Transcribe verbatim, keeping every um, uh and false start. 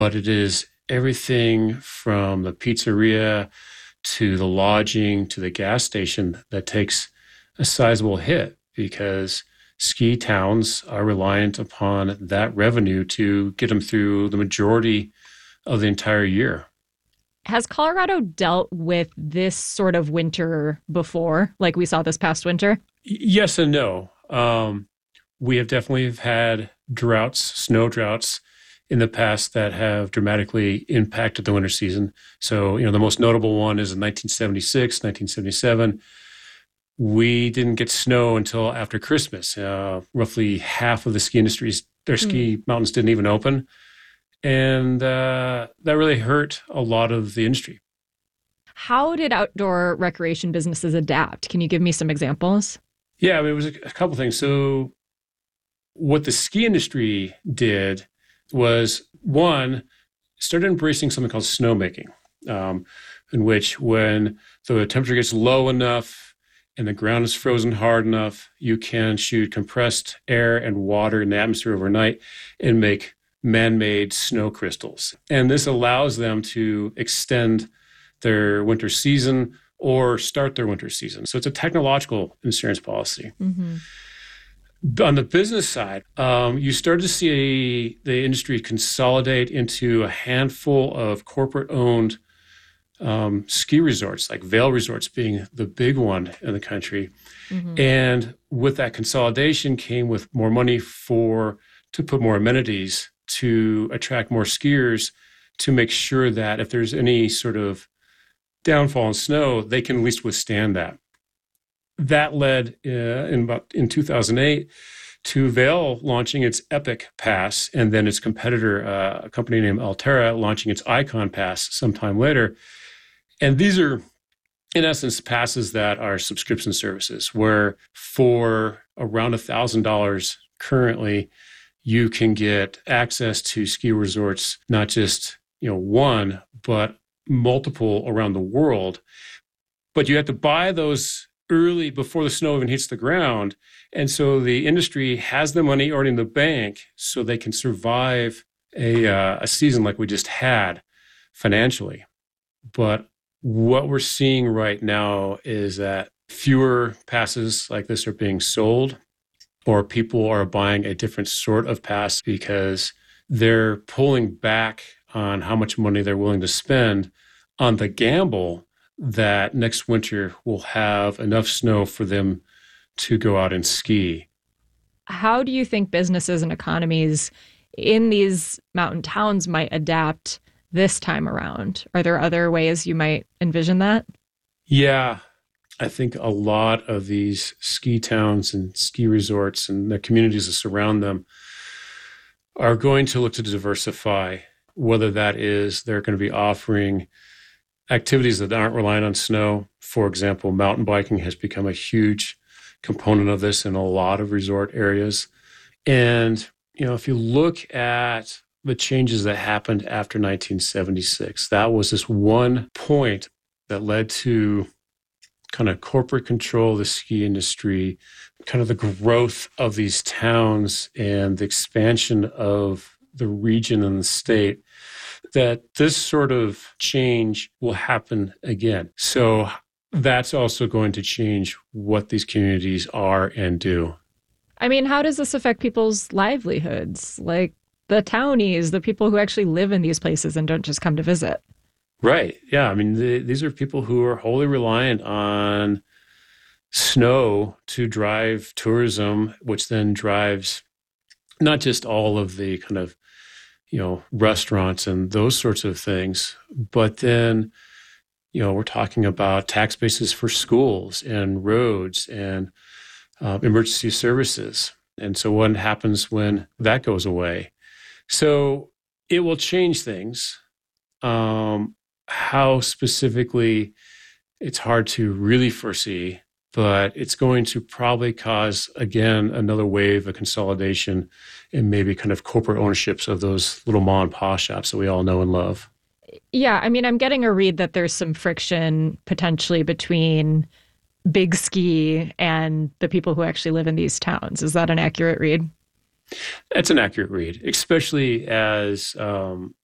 but it is everything from the pizzeria to the lodging to the gas station that takes a sizable hit because ski towns are reliant upon that revenue to get them through the majority of the entire year. Has Colorado dealt with this sort of winter before, like we saw this past winter? Yes and no. Um, we have definitely had droughts, snow droughts in the past that have dramatically impacted the winter season. So, you know, the most notable one is in nineteen seventy-six, nineteen seventy-seven. We didn't get snow until after Christmas. Uh, roughly half of the ski industries, their ski mm. mountains didn't even open. And uh, that really hurt a lot of the industry. How did outdoor recreation businesses adapt? Can you give me some examples? Yeah, I mean, it was a, a couple things. So what the ski industry did was, one, started embracing something called snowmaking, um, in which when the temperature gets low enough and the ground is frozen hard enough, you can shoot compressed air and water in the atmosphere overnight and make man-made snow crystals. And this allows them to extend their winter season or start their winter season. So it's a technological insurance policy. Mm-hmm. On the business side, um, you started to see the industry consolidate into a handful of corporate-owned um, ski resorts, like Vail Resorts being the big one in the country. Mm-hmm. And with that consolidation came with more money for to put more amenities to attract more skiers, to make sure that if there's any sort of downfall in snow, they can at least withstand that. That led uh, in about in two thousand eight to Vail launching its Epic Pass, and then its competitor, uh, a company named Alterra, launching its Icon Pass sometime later. And these are, in essence, passes that are subscription services, where for around one thousand dollars currently, you can get access to ski resorts, not just, you know, one, but multiple around the world. But you have to buy those early before the snow even hits the ground. And so the industry has the money already in the bank so they can survive a, uh, a season like we just had financially. But what we're seeing right now is that fewer passes like this are being sold, or people are buying a different sort of pass because they're pulling back on how much money they're willing to spend on the gamble that next winter will have enough snow for them to go out and ski. How do you think businesses and economies in these mountain towns might adapt this time around? Are there other ways you might envision that? Yeah. I think a lot of these ski towns and ski resorts and the communities that surround them are going to look to diversify, whether that is they're going to be offering activities that aren't reliant on snow. For example, mountain biking has become a huge component of this in a lot of resort areas. And, you know, if you look at the changes that happened after nineteen seventy-six, that was this one point that led to kind of corporate control of the ski industry, kind of the growth of these towns and the expansion of the region and the state, that this sort of change will happen again. So that's also going to change what these communities are and do. I mean, how does this affect people's livelihoods? Like the townies, the people who actually live in these places and don't just come to visit. Right. Yeah. I mean, the, these are people who are wholly reliant on snow to drive tourism, which then drives not just all of the kind of, you know, restaurants and those sorts of things, but then, you know, we're talking about tax bases for schools and roads and uh, emergency services. And so what happens when that goes away? So it will change things. Um, How specifically, it's hard to really foresee, but it's going to probably cause, again, another wave of consolidation and maybe kind of corporate ownerships of those little mom and pop shops that we all know and love. Yeah, I mean, I'm getting a read that there's some friction potentially between Big Ski and the people who actually live in these towns. Is that an accurate read? That's an accurate read, especially as um,